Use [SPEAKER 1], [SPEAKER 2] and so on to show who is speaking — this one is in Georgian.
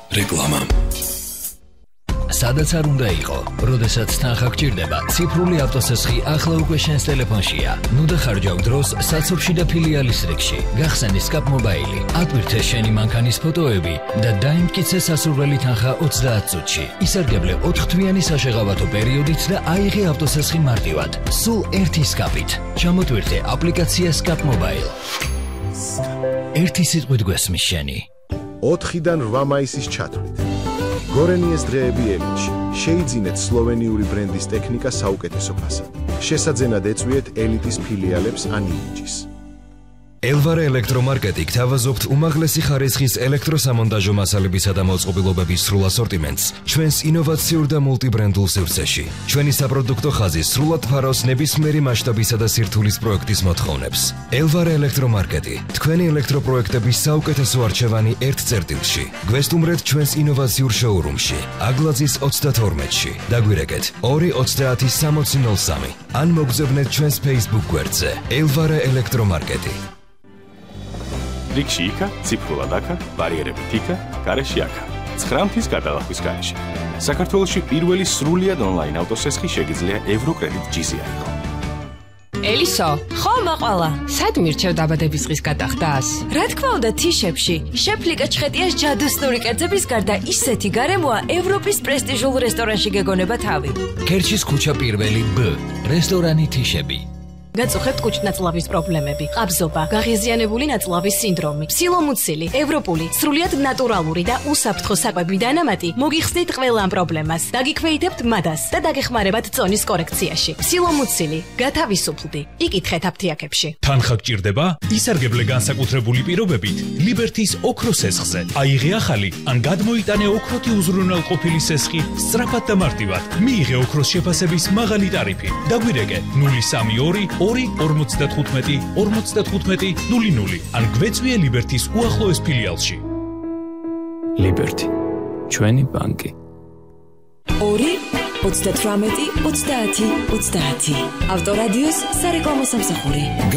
[SPEAKER 1] რეკლამა.
[SPEAKER 2] სადაც არ უნდა იყო, როდესაც თანხა გჭირდება, ციფრული ავტოსესხი ახლა უკვე შენს ტელეფონშია. ნუ დახარჯავ დროს საცობში და ფილიალის რიგში. გახსენი Scap Mobile, ატვირთე შენი მანქანის ფოტოები და დაიმტკიცე სასურველი თანხა 30 წუთში. ისარგებლე 4 თვიანი საშეღავათო პერიოდით და აიღე ავტოსესხი მარტივად. სულ ერთი Scap-ით. ჩამოტვირთე აპლიკაცია Scap Mobile. ერთი სიტყვით გვესმის შენი.
[SPEAKER 3] 4-დან 8 მაისის ჩათვლით. გორენიეს დღეები ელიტში. შეიძინეთ სლოვენიური ბრენდის ტექნიკა საუკეთესო ფასად. შესაძენად ეწვიეთ ელიტის ფილიალებს ან იმიჯის.
[SPEAKER 4] Elvare ელექტრომარკეტი გთავაზობთ უმაღლესი ხარისხის ელექტროსამონტაჟო მასალებისა და მოწყობილობების სრულ ასორტიმენტს ჩვენს ინოვაციურ და მულტიბრენდულ სივრცეში. ჩვენი საპროდუქტო ხაზი სრულად ფარავს ნებისმიერი მასშტაბისა და სირთულის პროექტის მოთხოვნებს. Elvare ელექტრომარკეტი, თქვენი ელექტროპროექტების საუკეთესო არჩევანი ერთ წერტილში. გვესტუმრეთ ჩვენს ინოვაციურ შოურუმში, აგლაძის 32-ში. დაგვირეკეთ 230-6003 ან მოგზავნეთ ჩვენს Facebook გვერდზე. Elvare ელექტრომარკეტი.
[SPEAKER 5] რიგში იქა, ციფრულად აქა, ბარიერებით იქა, გარეში აქა. 9 თვის გადალახვის გარეშე. საქართველოში პირველი სრულიად ონლაინ ავტოსესხი შეგიძლია ევროკრედიტ ჯიზი აიღო.
[SPEAKER 6] ელისო, ხო მაყვალა. სად მირჩევ დაბადების დღის გადახდას?
[SPEAKER 7] რა თქმა უნდა, თიშებში. შეფლიკა ჩხეტიას ჯადოსნური კერძების გარდა ისეთი გარემოა ევროპის პრესტიჟულ რესტორანში გეგონება თავი.
[SPEAKER 2] ქერჩის ქუჩა პირველი B, რესტორანი თიშები.
[SPEAKER 7] გაწუხებთ კუჭნაწლავის პრობლემები, ყაბზობა, გაღიზიანებული ნაწლავის სინდრომი, ფსილომუცილი, ევროპული, სრულიად ნატურალური და უსაფრთხო საკვები დანამატი მოგიხსნით ყველა ამ პრობლემას. დაგიქვეითებთ მადას და დაგეხმარებათ წონის კორექციაში. ფსილომუცილი, გათავისუფლდი. იკითხეთ აფთიაქებში.
[SPEAKER 8] თანხა გჭირდება? ისარგებლე განსაკუთრებული პირობებით ლიბერთის ოქროს სესხზე. აიღე ახალი ან გადმოიტანე ოქროთი უზრუნველყოფილი სესხი სწრაფად და მარტივად. მიიღე ოქროს შეფასების მაღალი ტარიფი. დაგვირეკე 032 245-55-00 ან გვეწვიე ლიბერთის უახლოეს ფილიალში.
[SPEAKER 1] ლიბერთი, ჩვენი ბანკი.
[SPEAKER 7] 2-18-30-30 ავტორადიოს სარეკლამო სამსახური.